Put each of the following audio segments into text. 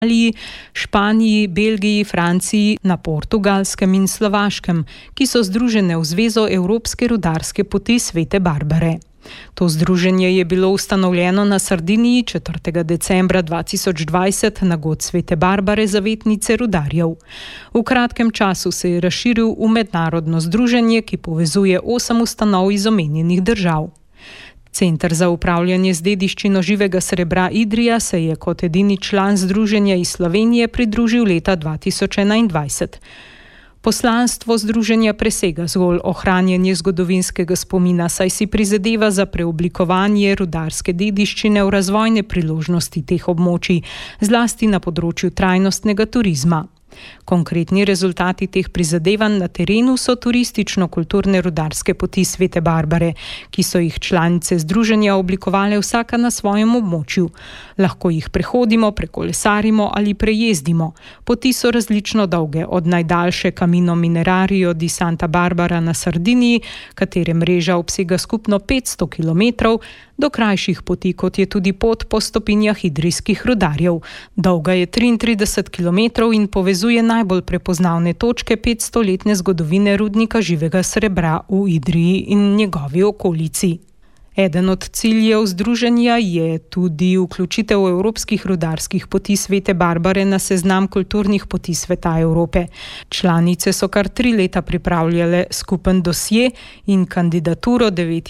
Španiji, Belgiji, Franciji, na Portugalskem in Slovaškem, ki so združene v Zvezo Evropske rudarske poti Svete Barbare. To združenje je bilo ustanovljeno na Sardiniji 4. decembra 2020 na god Svete Barbare, zavetnice rudarjev. V kratkem času se je razširil v mednarodno združenje, ki povezuje 8 ustanov iz omenjenih držav. Center za upravljanje z dediščino živega srebra Idrija se je kot edini član združenja iz Slovenije pridružil leta 2021. Poslanstvo združenja presega zgolj ohranjanje zgodovinskega spomina, saj si prizadeva za preoblikovanje rudarske dediščine v razvojne priložnosti teh območij, zlasti na področju trajnostnega turizma. Konkretni rezultati teh prizadevanj na terenu so turistično-kulturne rudarske poti Svete Barbare, ki so jih članice združenja oblikovale vsaka na svojem območju. Lahko jih prehodimo, prekolesarimo ali prejezdimo. Poti so različno dolge, od najdaljše Camino Minerario di Santa Barbara na Sardiniji, katere mreža obsega skupno 500 km, do krajših poti, kot je tudi pot po stopinjah idrijskih rudarjev. Dolga je 33 km in povezuje najbolj prepoznavne točke 500-letne zgodovine rudnika živega srebra v Idriji in njegovi okolici. Eden od ciljev združenja je tudi vključitev evropskih rudarskih poti Svete Barbare na seznam kulturnih poti sveta Evrope. Članice so kar 3 leta pripravljale skupen dosje in kandidaturo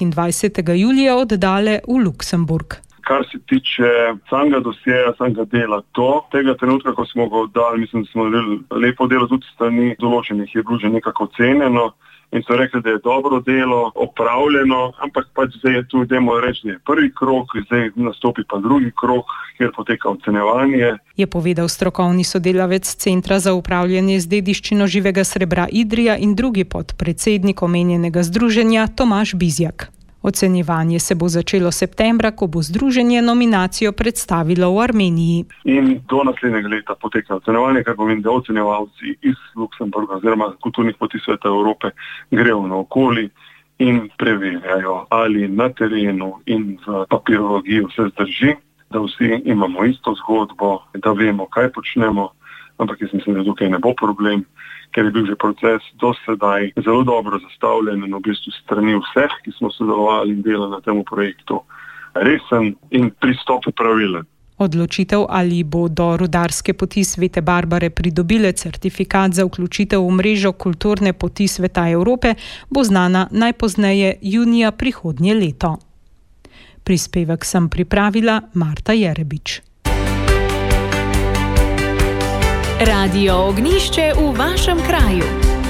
29. julija oddale v Luksemburg. Kar se tiče samega dosjeja, samega dela tega trenutka, ko smo ga oddali, mislim, da smo lepo delo tudi strani določenih, je bilo že nekako ocenjeno in so rekli, da je dobro delo opravljeno, ampak pač zdaj je tu, dajmo reči, da je prvi krog, zdaj nastopi pa drugi krog, kjer poteka ocenjevanje. Je povedal strokovni sodelavec Centra za upravljanje z dediščino živega srebra Idrija in drugi podpredsednik omenjenega združenja Tomaž Bizjak. Ocenjevanje se bo začelo septembra, ko bo združenje nominacijo predstavilo v Armeniji. In do naslednjega leta poteka ocenjevanje, kar pomeni, da ocenjevalci iz Luksemburga oziroma kulturnih poti sveta Evrope grejo naokoli in preverjajo, ali na terenu in v papirologiji vse zdrži, da vsi imamo isto zgodbo, da vemo, kaj počnemo, ampak jaz mislim, da tukaj ne bo problem, ker je bil že proces do sedaj zelo dobro zastavljen in v bistvu strani vseh, ki smo sodelovali in delali na tem projektu, resen in pristop pravilen. Odločitev, ali bodo rudarske poti Svete Barbare pridobile certifikat za vključitev v mrežo kulturne poti sveta Evrope, bo znana najpozneje junija prihodnje leto. Prispevek sem pripravila Marta Jerebič. Radio Ognjišče v vašem kraju.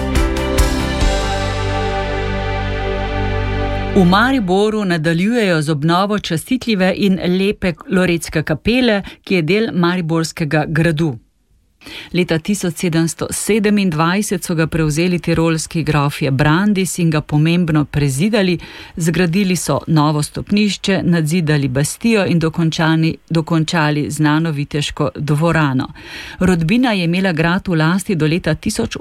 V Mariboru nadaljujejo z obnovo častitljive in lepe Loretske kapele, ki je del Mariborskega gradu. Leta 1727 so ga prevzeli tirolski grofje Brandis in ga pomembno prezidali, zgradili so novo stopnišče, nadzidali bastijo in dokončali znano viteško dvorano. Rodbina je imela grad v lasti do leta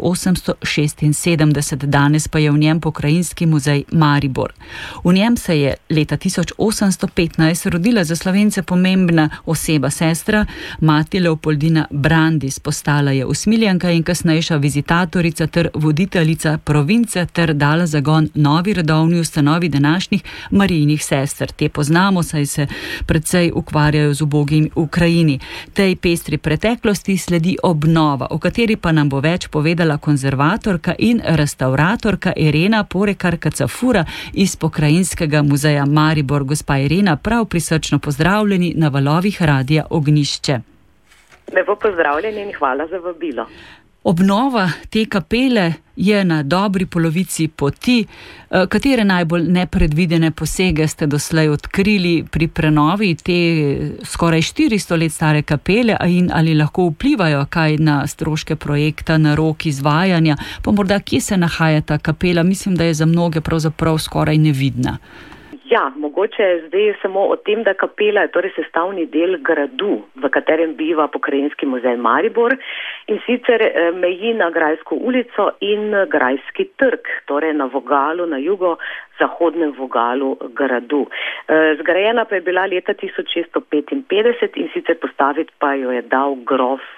1876, danes pa je v njem pokrajinski muzej Maribor. V njem se je leta 1815 rodila za Slovence pomembna oseba, sestra, mati Leopoldina Brandis. Postala je usmiljenka in kasnejša vizitatorica ter voditeljica province ter dala zagon novi redovni ustanovi današnjih Marijinih sester. Te poznamo, saj se precej ukvarjajo z ubogimi v Ukrajini. Tej pestri preteklosti sledi obnova, o kateri pa nam bo več povedala konzervatorka in restauratorka Irena Porekar-Kacafura iz Pokrajinskega muzeja Maribor. Gospa Irena, prav prisrčno pozdravljeni na valovih Radia Ognjišče. Lepo pozdravljeni in hvala za vabilo. Obnova te kapele je na dobri polovici poti. Katere najbolj nepredvidene posege ste doslej odkrili pri prenovi te skoraj 400 let stare kapele in ali lahko vplivajo kaj na stroške projekta, na rok izvajanja, pa morda kje se nahaja ta kapela? Mislim, da je za mnoge pravzaprav skoraj nevidna. Ja, mogoče je zdaj samo o tem, da kapela je torej sestavni del gradu, v katerem biva Pokrajinski muzej Maribor in sicer meji na Grajsko ulico in Grajski trg, torej na vogalu, na jugo-zahodnem vogalu gradu. Zgrajena pa je bila leta 1655 in sicer postaviti pa jo je dal grof